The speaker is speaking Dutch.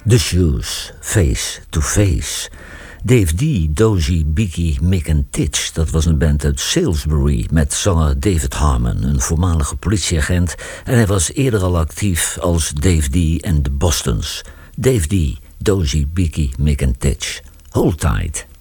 The Shoes, Face to Face. Dave D, Dozy, Biggie, Mick en Titch. Dat was een band uit Salisbury met zanger David Harmon, een voormalige politieagent. En hij was eerder al actief als Dave D en de Bostons. Dave D, Dozy, Biggie, Mick en Titch. Hold tight.